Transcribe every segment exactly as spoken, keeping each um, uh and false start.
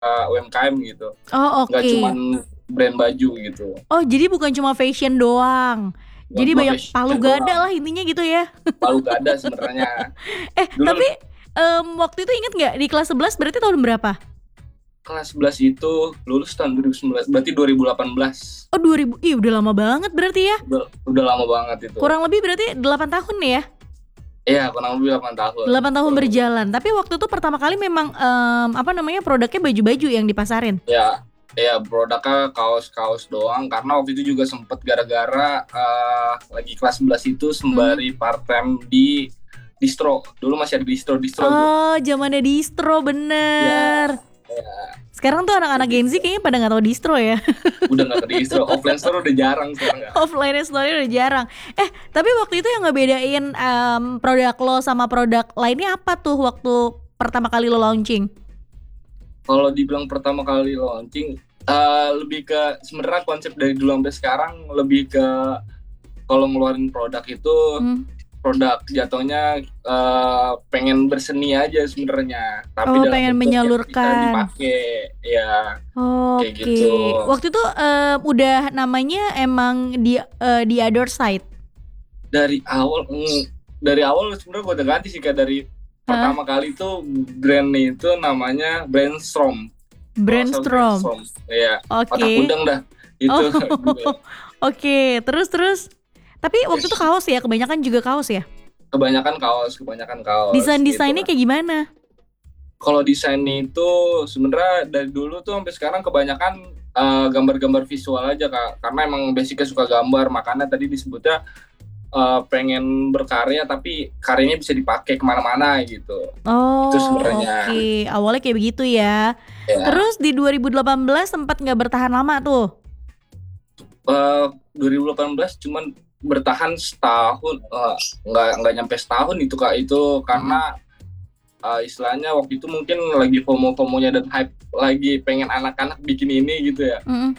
U M K M gitu. Oh, Nggak oke. cuman brand baju gitu. Oh, jadi bukan cuma fashion doang. Bukan Jadi cuma banyak palu fashion gada doang. lah intinya gitu ya. Palu gada sebenarnya. Eh, Dulu tapi em, waktu itu inget nggak di kelas sebelas berarti tahun berapa? kelas sebelas itu lulus tahun dua ribu sembilan belas, berarti dua ribu delapan belas. Oh, dua ribu. Ih, udah lama banget berarti ya. Udah, udah lama banget itu. Kurang lebih berarti delapan tahun ya. Iya, kurang lebih delapan tahun. Delapan tahun Kurang lebih. berjalan. Tapi waktu itu pertama kali memang em, apa namanya produknya baju-baju yang dipasarin. Ya, ya produknya kaos-kaos doang karena waktu itu juga sempet gara-gara uh, lagi kelas sebelas itu Hmm. sembari part time di distro. Dulu masih ada distro-distro tuh. Oh, zamannya distro bener. Ya, ya. Sekarang tuh anak-anak Gen Z kayaknya pada nggak tahu distro ya. Udah nggak ke distro, offline store udah jarang sekarang ya. Offline store udah jarang. Eh, tapi waktu itu yang ngebedain em, produk lo sama produk lainnya apa tuh waktu pertama kali lo launching? Kalau dibilang pertama kali launching, uh, lebih ke sebenarnya konsep dari dulu sampai sekarang lebih ke kalau ngeluarin produk itu Hmm. produk jatuhnya uh, pengen berseni aja sebenarnya, tapi Oh, dalam pengen bentuk yang bisa menyalurkan. dipakai, ya kayak Oke. gitu. Waktu itu em, udah namanya emang di eh, di other side. Dari awal, mm, dari awal sebenarnya gue udah ganti sih, kayak dari Hah? pertama kali itu brand itu namanya Brainstorm. Brainstorm. Iya, otak Oke. udang dah itu. Oh, Gitu. oke. Terus terus. Tapi waktu itu kaos ya, kebanyakan juga kaos ya. Kebanyakan kaos, kebanyakan kaos. Desain-desainnya Gitu. kayak gimana? Kalau desain itu sebenarnya dari dulu tuh sampai sekarang kebanyakan uh, gambar-gambar visual aja Kak, karena emang basicnya suka gambar, makanya tadi disebutnya uh, pengen berkarya tapi karyanya bisa dipakai kemana-mana gitu. Oh, Itu oke. sebenarnya. Awalnya kayak begitu ya. Ya. Terus di dua ribu delapan belas sempat nggak bertahan lama tuh. Uh, dua ribu delapan belas cuman bertahan setahun, uh, nggak nggak nyampe setahun itu Kak, itu karena uh, istilahnya waktu itu mungkin lagi FOMO-FOMOnya dan hype lagi pengen anak-anak bikin ini gitu ya. Mm-mm.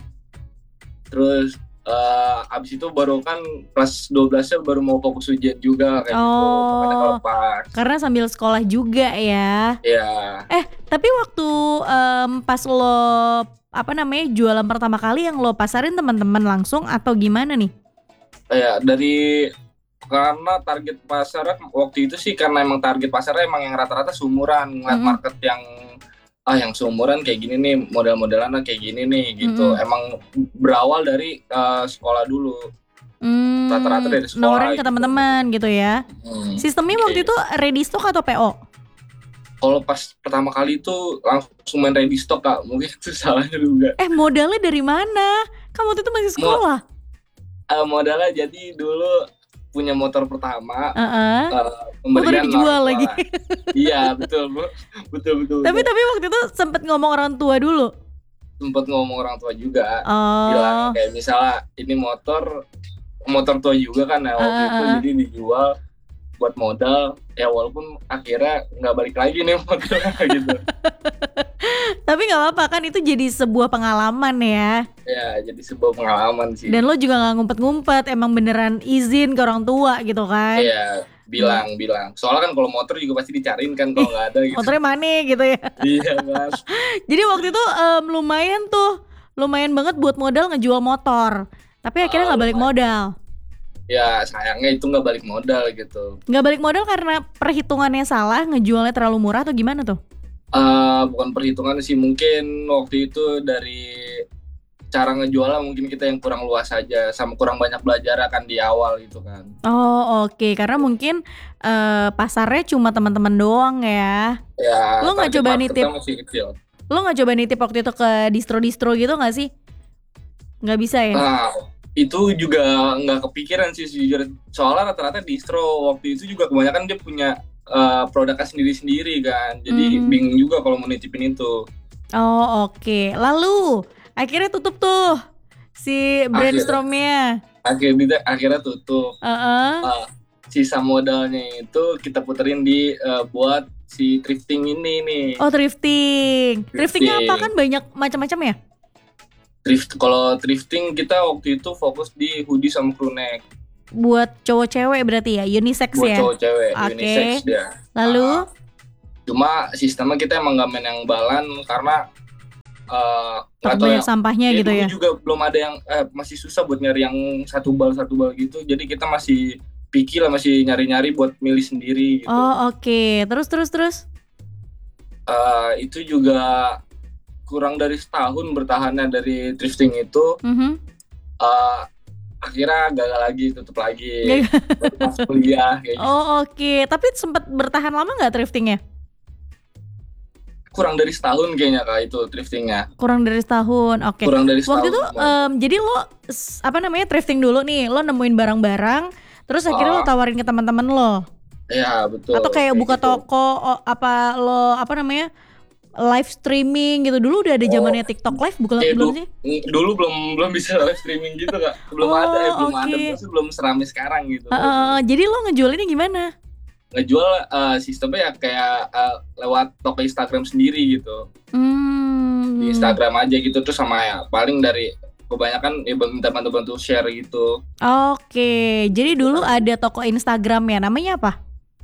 Terus uh, abis itu baru kan kelas dua belasnya baru mau fokus ujian juga kayak gitu, makanya kalau Oh, pas. karena sambil sekolah juga ya. Ya, Eh, tapi waktu em, pas lo apa namanya jualan pertama kali yang lo pasarin teman-teman langsung atau gimana nih? ya dari karena target pasarnya waktu itu sih, karena emang target pasarnya emang yang rata-rata seumuran, ngeliat Mm-mm. market yang ah yang seumuran kayak gini nih, model-modelannya kayak gini nih gitu. Mm-mm. Emang berawal dari uh, sekolah dulu, Hmm, rata-rata dari sekolah nawarin ke gitu. teman-teman gitu ya. Hmm, Sistemnya waktu kayak itu ready stock atau P O? kalau pas pertama kali itu langsung main ready stock Kak, mungkin itu salahnya juga. Eh, modalnya dari mana? Kamu waktu itu masih Mo- sekolah. uh, modalnya jadi dulu punya motor pertama, Heeh. uh, Oh, baru pemberian dijual orang tua. lagi. Iya betul Bu. betul betul. Tapi betul. tapi waktu itu sempet ngomong orang tua dulu. Sempet ngomong orang tua juga, Oh. bilang kayak misalnya ini motor motor tua juga kan ya waktu Ah, itu, ah, ah. jadi dijual buat modal ya, walaupun akhirnya nggak balik lagi nih motornya gitu. Tapi nggak apa-apa kan, itu jadi sebuah pengalaman ya. Ya jadi sebuah pengalaman sih. Dan lo juga nggak ngumpet-ngumpet, emang beneran izin ke orang tua gitu kan. Iya, bilang bilang soalnya kan kalau motor juga pasti dicariin kan kalau nggak ada gitu. Motornya mana gitu ya. Iya kan. Jadi waktu itu em, lumayan tuh, lumayan banget buat modal ngejual motor. Tapi akhirnya Ah, nggak balik lumayan. modal. Ya sayangnya itu nggak balik modal gitu. Nggak balik modal karena perhitungannya salah, ngejualnya terlalu murah atau gimana tuh? Uh, bukan perhitungan sih, mungkin waktu itu dari cara ngejualnya mungkin kita yang kurang luas aja, sama kurang banyak belajar akan di awal gitu kan. Oh, oke, karena mungkin eh, pasarnya cuma teman-teman doang ya. Ya Lo nggak target coba marketnya nitip, masih kecil. lo nggak coba nitip waktu itu ke distro-distro gitu nggak sih? Nggak bisa ya? Nah itu juga nggak kepikiran sih sejujurnya, soalnya rata-rata distro waktu itu juga kebanyakan dia punya uh, produknya sendiri-sendiri kan, jadi Hmm. bingung juga kalau mau nitipin itu. Oh, oke. Lalu akhirnya tutup tuh si brainstormnya. Akhirnya akhirnya tutup. Heeh. Uh, sisa modalnya itu kita puterin di uh, buat si thrifting ini nih. Oh, thrifting. Thriftingnya apa, Thrifting. kan banyak macam-macam ya? Thrift, kalau thrifting kita waktu itu fokus di hoodie sama crew neck. Buat cowok cewek berarti ya, unisex Buat ya. cowok cewek, Oke. unisex dia. Lalu Ah, cuma sistemnya kita emang gak main yang balan, karena uh, Takut atau banyak yang sampahnya ya gitu dulu ya. juga belum ada yang eh, masih susah buat nyari yang satu bal satu bal gitu. Jadi kita masih picky lah, masih nyari-nyari buat milih sendiri gitu. Oh oke, terus terus terus. Uh, itu juga kurang dari setahun bertahannya dari thrifting itu. Mhm. uh, akhirnya gagal lagi, tutup lagi. Gagal. Baru masuk kuliah kayak gitu. Oh oke, tapi sempat bertahan lama nggak thriftingnya? Kurang dari setahun kayaknya Kak itu thriftingnya. Kurang dari setahun, oke. Kurang dari Waktu setahun. itu em, jadi lo s- apa namanya thrifting dulu nih, lo nemuin barang-barang, terus akhirnya lo Ah. tawarin ke teman-teman lo, Iya betul. atau kayak buka gitu. toko, o- apa lo apa namanya live streaming gitu. Dulu udah ada Oh. zamannya TikTok live bukan Eh, belum du- sih? dulu belum belum bisa live streaming gitu Kak. Belum Oh, ada, eh, belum oke. ada, maksudnya belum seramai sekarang gitu. Heeh, jadi lo ngejualinnya gimana? Ngejual uh, sistemnya ya kayak uh, lewat toko Instagram sendiri gitu. Hmm. Di Instagram aja gitu, terus sama ya paling dari kebanyakan ya minta bantu-bantu share gitu. Oke, jadi dulu ada toko Instagram ya, namanya apa?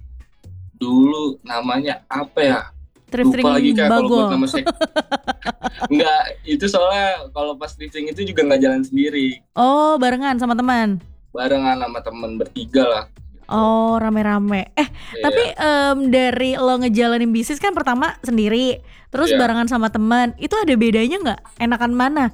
Dulu namanya apa ya? Thrifting Lupa lagi Kak kalau buat Bagol. nama sek. Enggak, itu soalnya kalau pas thrifting itu juga nggak jalan sendiri. Oh, barengan sama teman. Barengan sama temen bertiga lah. Oh, rame-rame. Eh, Iya. tapi em, dari lo ngejalanin bisnis kan pertama sendiri, terus Iya. barengan sama teman. Itu ada bedanya nggak? Enakan mana?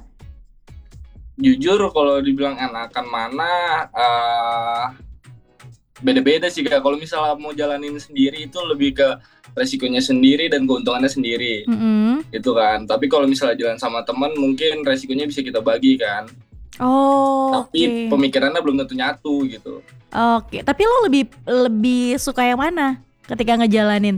Jujur kalau dibilang enakan mana, uh, beda-beda sih Kak. Kalau misalnya mau jalanin sendiri itu lebih ke resikonya sendiri dan keuntungannya sendiri. Mm-mm. Gitu kan. Tapi kalau misalnya jalan sama teman mungkin resikonya bisa kita bagi kan. Oh, oke. Tapi pemikirannya belum tentu nyatu gitu. Oke, tapi lo lebih lebih suka yang mana ketika ngejalanin?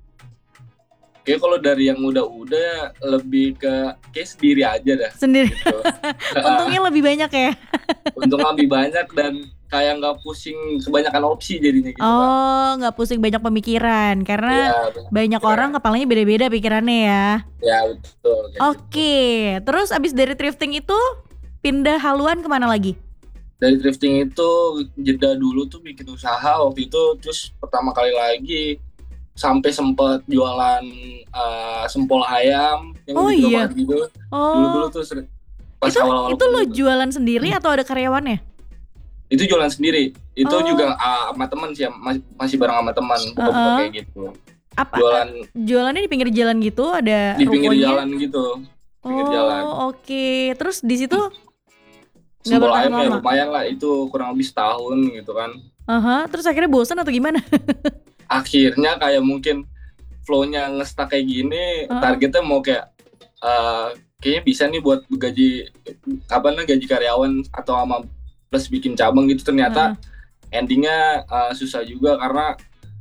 Kayak kalau dari yang udah-udah lebih ke kayak sendiri aja dah Sendiri. gitu. Untungnya lebih banyak ya. Untungnya lebih banyak dan kayak nggak pusing kebanyakan opsi jadinya gitu. Kak. Oh, nggak pusing banyak pemikiran karena Iya, banyak Iya. orang kepalanya beda-beda pikirannya ya. ya betul. kayak gitu. Oke, terus abis dari thrifting itu pindah haluan kemana lagi? Dari thrifting itu jeda dulu tuh bikin usaha waktu itu, terus pertama kali lagi sampai sempet jualan uh, sempol ayam yang Oh, di iya. Indomaret gitu. Oh, Dulu-dulu tuh sering- pas itu awal-awal itu lo kuliah. jualan sendiri atau ada karyawannya? Itu jualan sendiri. Itu Oh. juga uh, sama teman sih, masih, masih bareng sama teman, bukan Uh-uh. kayak gitu. Apa Jualan jualannya di pinggir jalan gitu ada di pinggir rukonya? jalan gitu. Pinggir Oh, jalan. oke. Terus di situ nggak Sempol bertahan ayam ya lama? lumayan lah, itu kurang lebih setahun gitu kan. Aha, terus akhirnya bosan atau gimana? Akhirnya kayak mungkin flow-nya nge-stuck kayak gini, Uh-uh. targetnya mau kayak uh, kayaknya bisa nih buat gaji apa namanya gaji karyawan atau sama plus bikin cabang gitu, ternyata endingnya uh, susah juga karena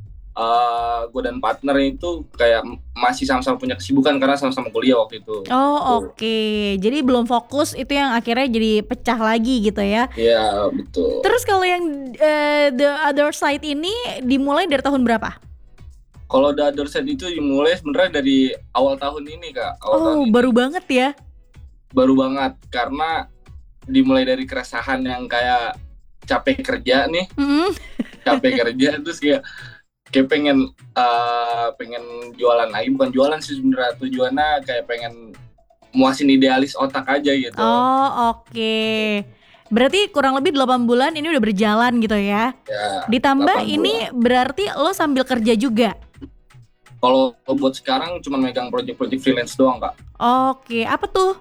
uh, gue dan partner itu kayak masih sama-sama punya kesibukan karena sama-sama kuliah waktu itu. Oh, Gitu. oke. Jadi belum fokus, itu yang akhirnya jadi pecah lagi gitu ya. Iya betul. Terus kalau yang eh, The Other Side ini dimulai dari tahun berapa? Kalau The Other Side itu dimulai sebenarnya dari awal tahun ini Kak. Awal tahun Oh, ini. baru banget ya. Baru banget karena dimulai dari keresahan yang kayak capek kerja nih, Mm-mm. capek kerja terus kayak kayak pengen uh, pengen jualan lagi, bukan jualan sih sebenarnya, tujuannya kayak pengen muasin idealis otak aja gitu. Oh, oke. Berarti kurang lebih delapan bulan ini udah berjalan gitu ya. Ya, Ditambah delapan ini berarti lo sambil kerja juga. kalau buat sekarang cuma megang project-project freelance doang Kak. Oke, apa tuh?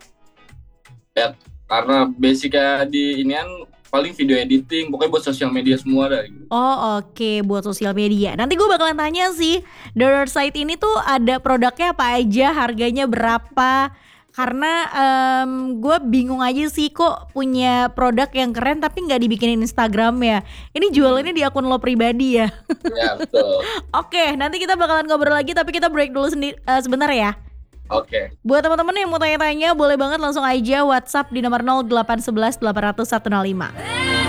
Karena basicnya di inian paling video editing, pokoknya buat sosial media semua dah gitu. Oh, oke, buat sosial media. Nanti gue bakalan tanya sih, The Other Side ini tuh ada produknya apa aja, harganya berapa? Karena em, gue bingung aja sih kok punya produk yang keren tapi nggak dibikinin Instagram ya. Ini jualannya di akun lo pribadi ya. Ya betul. Oke, nanti kita bakalan ngobrol lagi tapi kita break dulu sendi- eh, sebentar ya. Oke. Buat teman-teman yang mau tanya-tanya boleh banget langsung aja WhatsApp di nomor nol delapan satu satu delapan nol nol satu nol lima.